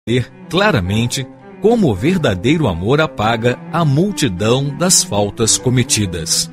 Ver claramente como o verdadeiro amor apaga a multidão das faltas cometidas.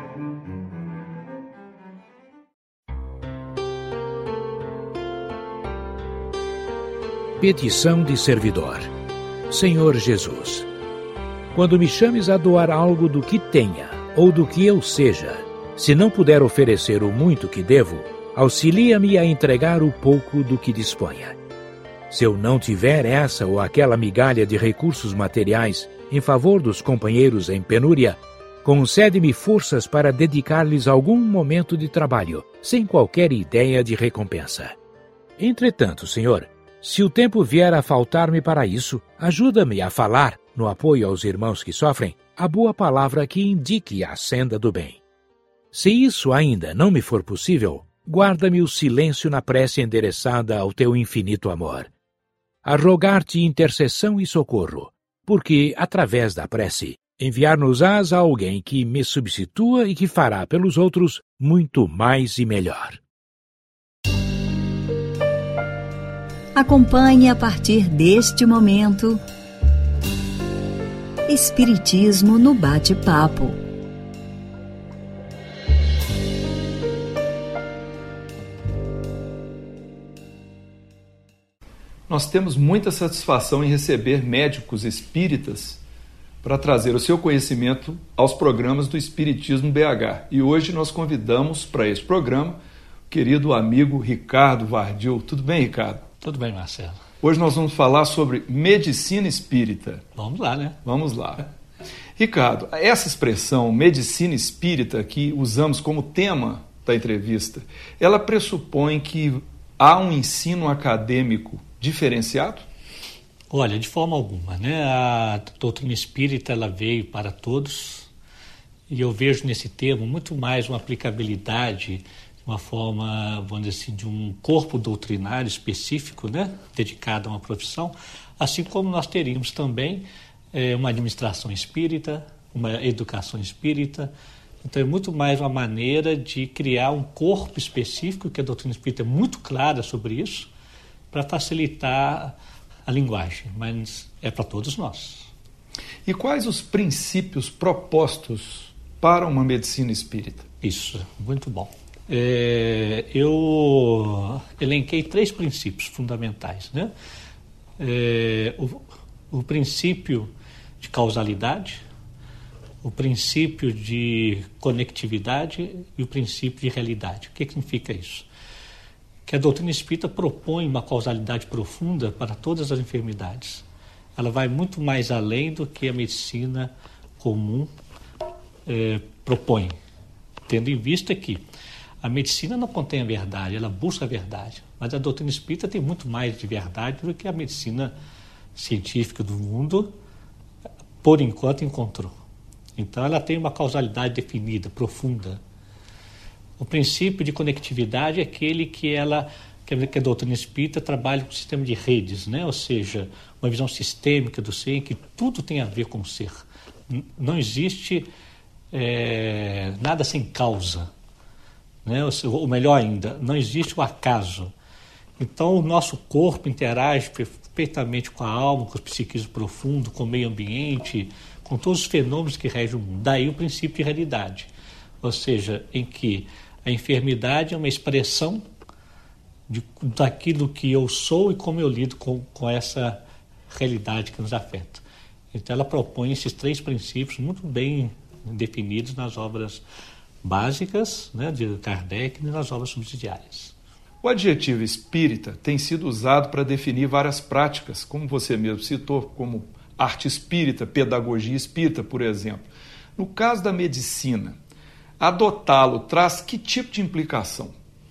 Petição de servidor. Senhor Jesus, quando me chames a doar algo do que tenha ou do que eu seja, se não puder oferecer o muito que devo, auxilia-me a entregar o pouco do que disponha. Se eu não tiver essa ou aquela migalha de recursos materiais em favor dos companheiros em penúria, concede-me forças para dedicar-lhes algum momento de trabalho, sem qualquer ideia de recompensa. Entretanto, Senhor, se o tempo vier a faltar-me para isso, ajuda-me a falar, no apoio aos irmãos que sofrem, a boa palavra que indique a senda do bem. Se isso ainda não me for possível, guarda-me o silêncio na prece endereçada ao teu infinito amor. A rogar-te intercessão e socorro, porque, através da prece, enviar-nos-ás a alguém que me substitua e que fará pelos outros muito mais e melhor. Acompanhe a partir deste momento Espiritismo no Bate-Papo. Nós temos muita satisfação em receber médicos espíritas para trazer o seu conhecimento aos programas do Espiritismo BH. E hoje nós convidamos para esse programa o querido amigo Ricardo Vardil. Tudo bem, Ricardo? Tudo bem, Marcelo. Hoje nós vamos falar sobre medicina espírita. Vamos lá, né? Vamos lá. Ricardo, essa expressão medicina espírita que usamos como tema da entrevista, ela pressupõe que há um ensino acadêmico diferenciado? Olha, de forma alguma, né? A doutrina espírita ela veio para todos e eu vejo nesse termo muito mais uma aplicabilidade, uma forma, vamos dizer assim, de um corpo doutrinário específico, né? Dedicado a uma profissão, assim como nós teríamos também uma administração espírita, uma educação espírita. Então é muito mais uma maneira de criar um corpo específico, que a doutrina espírita é muito clara sobre isso, para facilitar a linguagem, mas é para todos nós. E quais os princípios propostos para uma medicina espírita? Isso, muito bom. Eu elenquei 3 princípios fundamentais, né? O princípio de causalidade, o princípio de conectividade e o princípio de realidade. O que significa isso? Que a doutrina espírita propõe uma causalidade profunda para todas as enfermidades. Ela vai muito mais além do que a medicina comum propõe, tendo em vista que a medicina não contém a verdade, ela busca a verdade, mas a doutrina espírita tem muito mais de verdade do que a medicina científica do mundo, por enquanto, encontrou. Então ela tem uma causalidade definida, profunda. O princípio de conectividade é aquele que a doutrina espírita trabalha com o sistema de redes, né? Ou seja, uma visão sistêmica do ser, em que tudo tem a ver com o ser. Não existe nada sem causa, né? Ou melhor ainda, não existe o acaso. Então o nosso corpo interage perfeitamente com a alma, com o psiquismo profundo, com o meio ambiente, com todos os fenômenos que regem o mundo. Daí o princípio de realidade, ou seja, em que a enfermidade é uma expressão daquilo que eu sou e como eu lido com essa realidade que nos afeta. Então ela propõe esses 3 princípios muito bem definidos nas obras básicas, né, de Kardec e nas obras subsidiárias. O adjetivo espírita tem sido usado para definir várias práticas, como você mesmo citou, como arte espírita, pedagogia espírita, por exemplo. No caso da medicina, adotá-lo traz que tipo de implicação?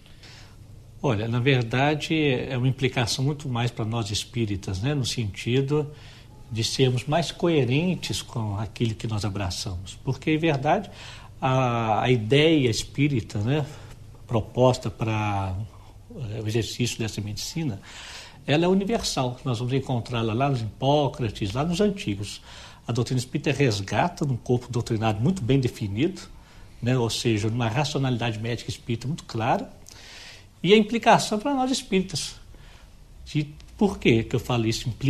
Olha, na verdade é uma implicação muito mais para nós espíritas, né, no sentido de sermos mais coerentes com aquilo que nós abraçamos. Porque, em verdade, a ideia espírita, né, proposta para o exercício dessa medicina, ela é universal. Nós vamos encontrá-la lá nos Hipócrates, lá nos antigos. A doutrina espírita resgata num corpo doutrinário muito bem definido, né, ou seja, numa racionalidade médica espírita muito clara, e a implicação para nós espíritas. Por que eu falo isso?